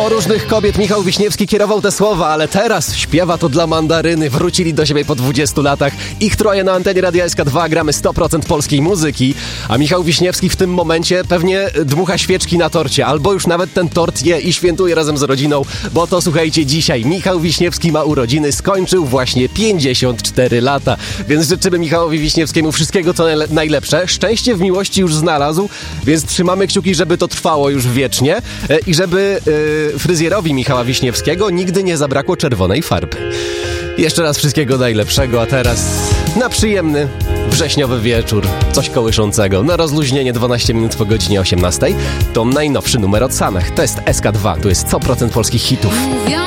Do różnych kobiet Michał Wiśniewski kierował te słowa, ale teraz śpiewa to dla Mandaryny. Wrócili do siebie po 20 latach. Ich troje na antenie Radia SK2, gramy 100% polskiej muzyki. A Michał Wiśniewski w tym momencie pewnie dmucha świeczki na torcie, albo już nawet ten tort je i świętuje razem z rodziną, bo to słuchajcie, dzisiaj Michał Wiśniewski ma urodziny, skończył właśnie 54 lata. Więc życzymy Michałowi Wiśniewskiemu wszystkiego co najlepsze. Szczęście w miłości już znalazł, więc trzymamy kciuki, żeby to trwało już wiecznie i żeby fryzjerowi Michała Wiśniewskiego nigdy nie zabrakło czerwonej farby. Jeszcze raz wszystkiego najlepszego, a teraz na przyjemny wrześniowy wieczór, coś kołyszącego, na rozluźnienie 12 minut po godzinie 18. To najnowszy numer od Sanach. To jest SK2, tu jest 100% polskich hitów.